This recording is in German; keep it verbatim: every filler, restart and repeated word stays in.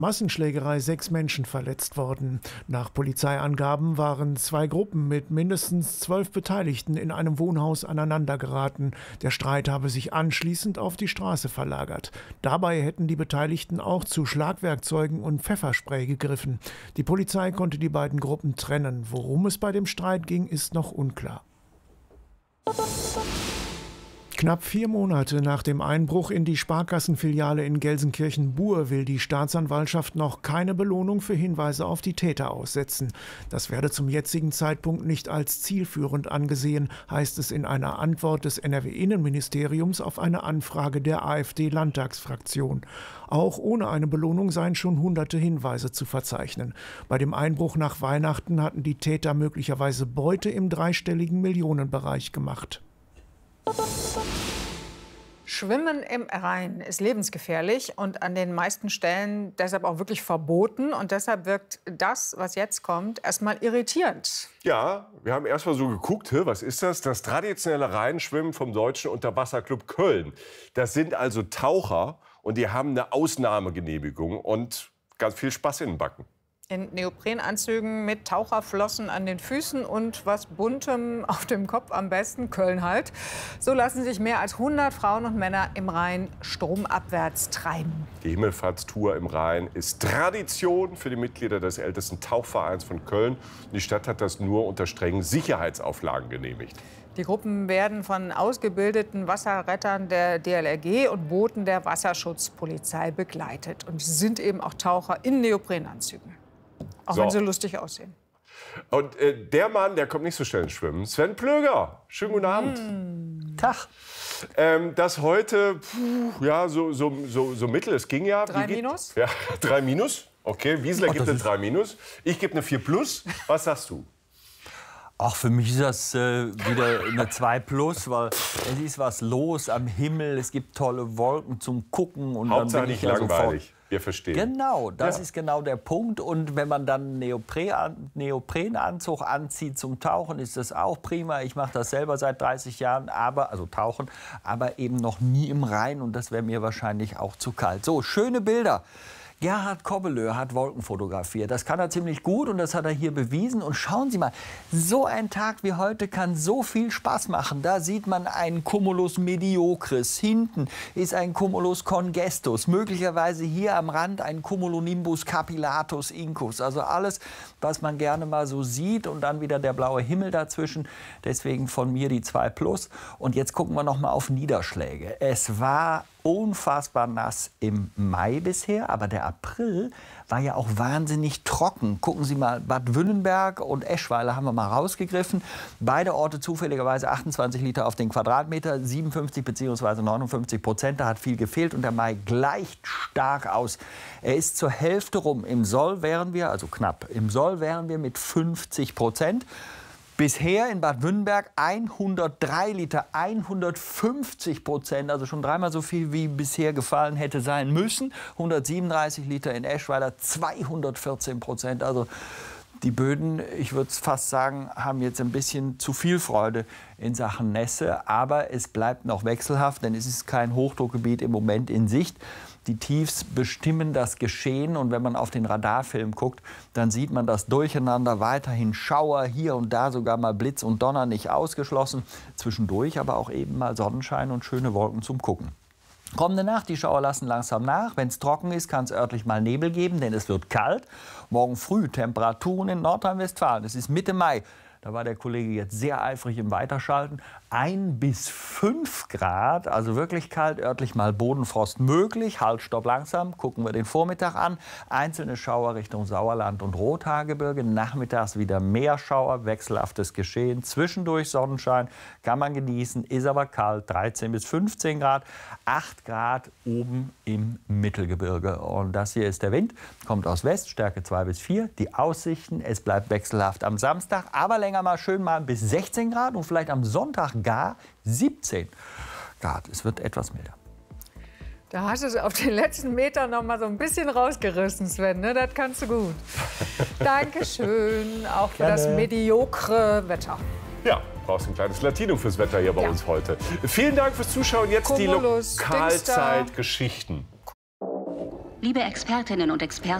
Massenschlägerei, sechs Menschen verletzt worden. Nach Polizeiangaben waren zwei Gruppen mit mindestens zwölf Beteiligten in einem Wohnhaus aneinandergeraten. Der Streit habe sich anschließend auf die Straße verlagert. Dabei hätten die Beteiligten auch zu Schlagwerkzeugen und Pfefferspray gegriffen. Die Polizei konnte die beiden Gruppen trennen. Worum es bei dem Streit ging, ist noch unklar. Knapp vier Monate nach dem Einbruch in die Sparkassenfiliale in Gelsenkirchen-Buhr will die Staatsanwaltschaft noch keine Belohnung für Hinweise auf die Täter aussetzen. Das werde zum jetzigen Zeitpunkt nicht als zielführend angesehen, heißt es in einer Antwort des N R W-Innenministeriums auf eine Anfrage der AfD-Landtagsfraktion. Auch ohne eine Belohnung seien schon hunderte Hinweise zu verzeichnen. Bei dem Einbruch nach Weihnachten hatten die Täter möglicherweise Beute im dreistelligen Millionenbereich gemacht. Schwimmen im Rhein ist lebensgefährlich und an den meisten Stellen deshalb auch wirklich verboten. Und deshalb wirkt das, was jetzt kommt, erstmal irritierend. Ja, wir haben erst mal so geguckt, was ist das? Das traditionelle Rheinschwimmen vom Deutschen Unterwasserclub Köln. Das sind also Taucher und die haben eine Ausnahmegenehmigung und ganz viel Spaß in den Backen. In Neoprenanzügen mit Taucherflossen an den Füßen und was Buntem auf dem Kopf, am besten Köln halt. So lassen sich mehr als hundert Frauen und Männer im Rhein stromabwärts treiben. Die Himmelfahrtstour im Rhein ist Tradition für die Mitglieder des ältesten Tauchvereins von Köln. Die Stadt hat das nur unter strengen Sicherheitsauflagen genehmigt. Die Gruppen werden von ausgebildeten Wasserrettern der D L R G und Booten der Wasserschutzpolizei begleitet. Und sie sind eben auch Taucher in Neoprenanzügen. Auch so, wenn sie lustig aussehen. Und äh, der Mann, der kommt nicht so schnell ins Schwimmen. Sven Plöger. Schönen guten Abend. Mm. Tag. Ähm, das heute, puh, ja, so, so, so, so mittel. Es ging ja. Drei Minus? Ja, drei Minus. Okay, Wiesler Ach, gibt eine drei Minus. Ich gebe eine vier Plus. Was sagst du? Ach, für mich ist das äh, wieder eine zwei plus, weil es ist was los am Himmel. Es gibt tolle Wolken zum Gucken. Und Hauptsache dann bin ich nicht ja langweilig. Sofort. Wir verstehen. Genau, das ja. ist genau der Punkt. Und wenn man dann Neopren, Neoprenanzug anzieht zum Tauchen, ist das auch prima. Ich mache das selber seit dreißig Jahren, aber, also tauchen, aber eben noch nie im Rhein. Und das wäre mir wahrscheinlich auch zu kalt. So, schöne Bilder. Gerhard Kobbelö hat Wolken fotografiert. Das kann er ziemlich gut und das hat er hier bewiesen. Und schauen Sie mal, so ein Tag wie heute kann so viel Spaß machen. Da sieht man einen Cumulus mediocris. Hinten ist ein Cumulus congestus. Möglicherweise hier am Rand ein Cumulonimbus capillatus incus. Also alles, was man gerne mal so sieht. Und dann wieder der blaue Himmel dazwischen. Deswegen von mir die zwei plus. Und jetzt gucken wir noch mal auf Niederschläge. Es war unfassbar nass im Mai bisher, aber der April war ja auch wahnsinnig trocken. Gucken Sie mal, Bad Wünnenberg und Eschweiler haben wir mal rausgegriffen. Beide Orte zufälligerweise achtundzwanzig Liter auf den Quadratmeter, siebenundfünfzig bzw. neunundfünfzig Prozent. Da hat viel gefehlt und der Mai gleicht stark aus. Er ist zur Hälfte rum. Im Soll wären wir, also knapp, im Soll wären wir mit fünfzig Prozent. Bisher in Bad Wünnenberg hundertdrei Liter, hundertfünfzig Prozent, also schon dreimal so viel wie bisher gefallen hätte sein müssen. hundertsiebenunddreißig Liter in Eschweiler, zweihundertvierzehn Prozent. Also die Böden, ich würde fast sagen, haben jetzt ein bisschen zu viel Freude in Sachen Nässe. Aber es bleibt noch wechselhaft, denn es ist kein Hochdruckgebiet im Moment in Sicht. Die Tiefs bestimmen das Geschehen und wenn man auf den Radarfilm guckt, dann sieht man das Durcheinander, weiterhin Schauer, hier und da sogar mal Blitz und Donner nicht ausgeschlossen. Zwischendurch aber auch eben mal Sonnenschein und schöne Wolken zum Gucken. Kommende Nacht, die Schauer lassen langsam nach. Wenn es trocken ist, kann es örtlich mal Nebel geben, denn es wird kalt. Morgen früh Temperaturen in Nordrhein-Westfalen. Es ist Mitte Mai. Da war der Kollege jetzt sehr eifrig im Weiterschalten. Ein bis fünf Grad, also wirklich kalt, örtlich mal Bodenfrost möglich. Halt, stopp, langsam. Gucken wir den Vormittag an. Einzelne Schauer Richtung Sauerland und Rothaargebirge. Nachmittags wieder mehr Schauer, wechselhaftes Geschehen. Zwischendurch Sonnenschein, kann man genießen, ist aber kalt. dreizehn bis fünfzehn Grad, acht Grad oben im Mittelgebirge. Und das hier ist der Wind, kommt aus West, Stärke zwei bis vier. Die Aussichten, es bleibt wechselhaft am Samstag, aber länger mal schön mal bis sechzehn Grad und vielleicht am Sonntag gar siebzehn Grad. Es wird etwas milder. Da hast du es auf den letzten Metern noch mal so ein bisschen rausgerissen, Sven. Ne? Das kannst du gut. Dankeschön, auch für Gerne. das mediokre Wetter. Ja, brauchst ein kleines Latinum fürs Wetter hier bei ja. uns heute. Vielen Dank fürs Zuschauen. Jetzt Cumulus, die Lokalzeitgeschichten. Liebe Expertinnen und Experten,